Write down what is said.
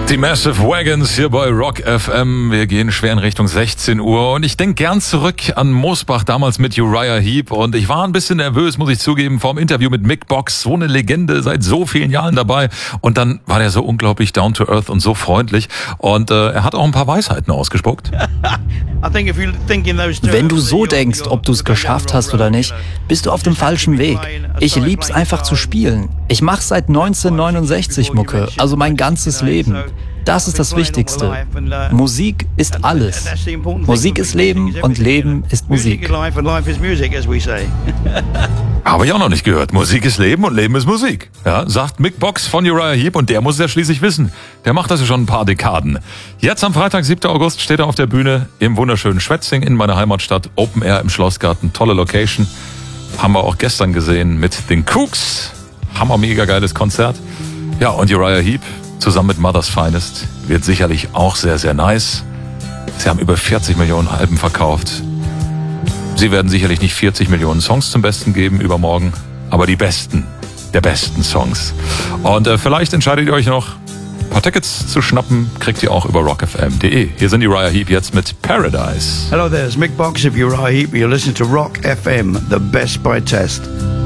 Die Massive Wagons hier bei Rock FM. Wir gehen schwer in Richtung 16 Uhr und ich denke gern zurück an Mosbach, damals mit Uriah Heep, und ich war ein bisschen nervös, muss ich zugeben, vor dem Interview mit Mick Box. So eine Legende, seit so vielen Jahren dabei, und dann war der so unglaublich down to earth und so freundlich, und er hat auch ein paar Weisheiten ausgespuckt. Wenn du so denkst, ob du es geschafft hast oder nicht, bist du auf dem falschen Weg. Ich lieb's einfach zu spielen. Ich mache seit 1969 Mucke, also mein ganzes Leben. Das ist das Wichtigste. Musik ist alles. Musik ist Leben und Leben ist Musik. Habe ich auch noch nicht gehört. Musik ist Leben und Leben ist Musik. Ja, sagt Mick Box von Uriah Heep, und der muss es ja schließlich wissen. Der macht das ja schon ein paar Dekaden. Jetzt am Freitag, 7. August, steht er auf der Bühne im wunderschönen Schwetzing in meiner Heimatstadt. Open Air im Schlossgarten, tolle Location. Haben wir auch gestern gesehen mit den Kooks. Hammer, mega geiles Konzert. Ja, und Uriah Heep zusammen mit Mother's Finest wird sicherlich auch sehr, sehr nice. Sie haben über 40 Millionen Alben verkauft. Sie werden sicherlich nicht 40 Millionen Songs zum Besten geben übermorgen, aber die besten der besten Songs. Und vielleicht entscheidet ihr euch noch, ein paar Tickets zu schnappen, kriegt ihr auch über rockfm.de. Hier sind Uriah Heep jetzt mit Paradise. Hello there, it's Mick Box of Uriah Heep. You're listening to Rock FM, the best by test.